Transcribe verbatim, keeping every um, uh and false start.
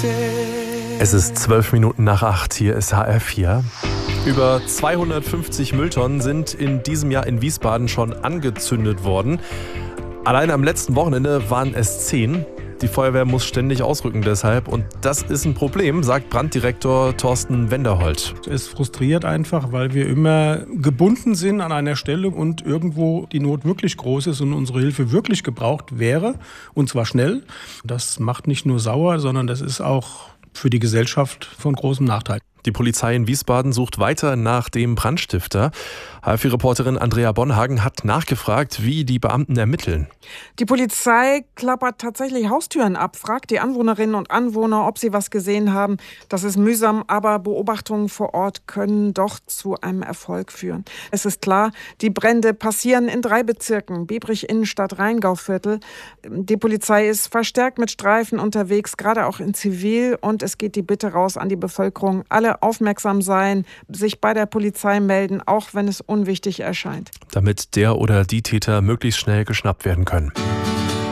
Es ist zwölf Minuten nach acht, hier ist H R vier. Über zweihundertfünfzig Mülltonnen sind in diesem Jahr in Wiesbaden schon angezündet worden. Allein am letzten Wochenende waren es zehn. Die Feuerwehr muss ständig ausrücken deshalb. Und das ist ein Problem, sagt Branddirektor Thorsten Wenderholt. Es frustriert einfach, weil wir immer gebunden sind an einer Stelle und irgendwo die Not wirklich groß ist und unsere Hilfe wirklich gebraucht wäre. Und zwar schnell. Das macht nicht nur sauer, sondern das ist auch für die Gesellschaft von großem Nachteil. Die Polizei in Wiesbaden sucht weiter nach dem Brandstifter. H R vier-Reporterin Andrea Bonhagen hat nachgefragt, wie die Beamten ermitteln. Die Polizei klappert tatsächlich Haustüren ab, fragt die Anwohnerinnen und Anwohner, ob sie was gesehen haben. Das ist mühsam, aber Beobachtungen vor Ort können doch zu einem Erfolg führen. Es ist klar, die Brände passieren in drei Bezirken, Biebrich, Innenstadt, Rheingauviertel. Die Polizei ist verstärkt mit Streifen unterwegs, gerade auch in Zivil. Und es geht die Bitte raus an die Bevölkerung, alle aufmerksam sein, sich bei der Polizei melden, auch wenn es unwichtig erscheint. Damit der oder die Täter möglichst schnell geschnappt werden können.